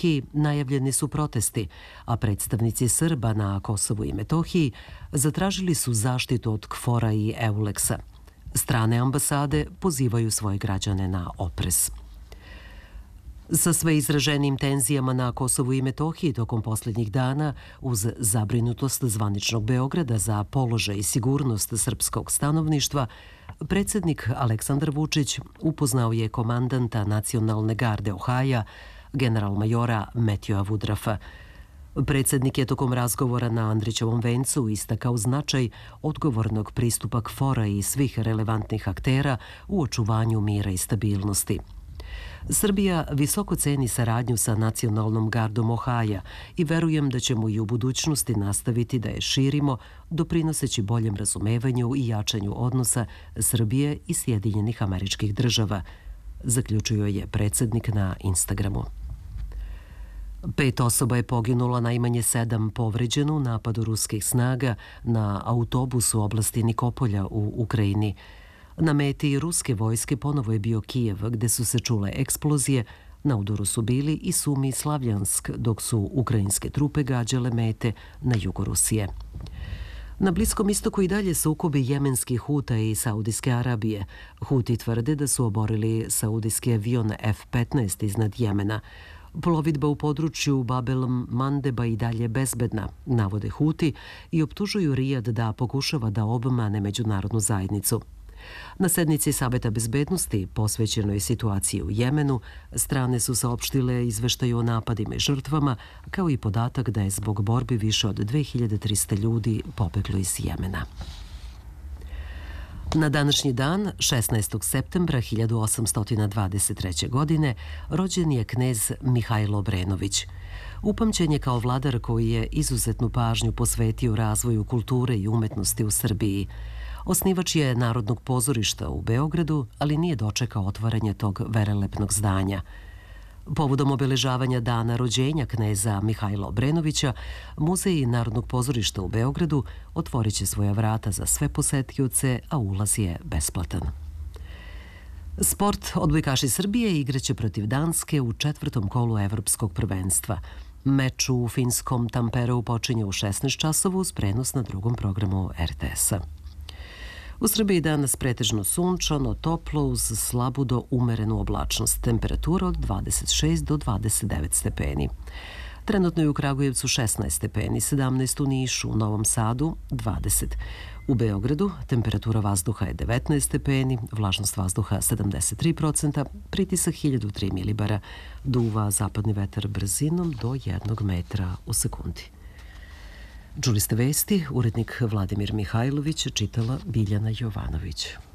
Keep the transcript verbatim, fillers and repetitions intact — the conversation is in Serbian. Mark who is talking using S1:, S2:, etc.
S1: Metohiji najavljeni su protesti, a predstavnici Srba na Kosovu i Metohiji zatražili su zaštitu od KFOR-a i EULEX-a. Strane ambasade pozivaju svoje građane na oprez. Sa sve izraženim tenzijama na Kosovu i Metohiji tokom posljednjih dana, uz zabrinutost zvaničnog Beograda za položaj i sigurnost srpskog stanovništva, predsjednik Aleksandar Vučić upoznao je komandanta Nacionalne garde Ohaja, general-majora Metjoa Vudrafa. Predsjednik je tokom razgovora na Andrićevom vencu istakao značaj odgovornog pristupa KFOR-a i svih relevantnih aktera u očuvanju mira i stabilnosti. Srbija visoko ceni saradnju sa Nacionalnom gardom Ohaja i verujem da ćemo i u budućnosti nastaviti da je širimo, doprinoseći boljem razumevanju i jačanju odnosa Srbije i Sjedinjenih Američkih Država, zaključio je predsjednik na Instagramu. Pet osoba je poginulo, najmanje sedam povređeno u napadu ruskih snaga na autobus u oblasti Nikopolja u Ukrajini. Na meti ruske vojske ponovo je bio Kijev, gde su se čule eksplozije. Na udaru su bili i Sumi i Slavjansk, dok su ukrajinske trupe gađale mete na jugu Rusije. Na Bliskom istoku i dalje sukobi jemenskih Huta i Saudijske Arabije. Huti tvrde da su oborili saudijski avion F petnaest iznad Jemena. Plovidba u području Babel Mandeba i dalje bezbedna, navode Huti i optužuju Rijad da pokušava da obmane međunarodnu zajednicu. Na sednici Saveta bezbednosti posvećenoj situaciji u Jemenu, strane su saopštile izveštaju o napadima i žrtvama, kao i podatak da je zbog borbi više od dve hiljade trista ljudi pobeglo iz Jemena. Na današnji dan, šesnaestog septembra hiljadu osamsto dvadeset treće. godine, rođen je knez Mihajlo Obrenović. Upamćen je kao vladar koji je izuzetnu pažnju posvetio razvoju kulture i umetnosti u Srbiji. Osnivač je Narodnog pozorišta u Beogradu, ali nije dočekao otvaranje tog velelepnog zdanja. Povodom obeležavanja dana rođenja kneza Mihajla Obrenovića, Muzej Narodnog pozorišta u Beogradu otvorit će svoja vrata za sve posetioce, a ulaz je besplatan. Sport. Odbojkaši Srbije igraće protiv Danske u četvrtom kolu Evropskog prvenstva. Meč u finskom Tampereu počinje u šesnaest časova uz prenos na drugom programu R T S-a. U Srbiji danas pretežno sunčano, toplo uz slabu do umerenu oblačnost. Temperatura od dvadeset šest do dvadeset devet stepeni. Trenutno je u Kragujevcu šesnaest stepeni, sedamnaest u Nišu, u Novom Sadu dvadeset. U Beogradu temperatura vazduha je devetnaest stepeni, vlažnost vazduha sedamdeset tri procenta, pritisak hiljadu tri milibara, duva zapadni vetar brzinom do jednog metra u sekundi. Čuli ste vesti, urednik Vladimir Mihajlović, čitala Biljana Jovanović.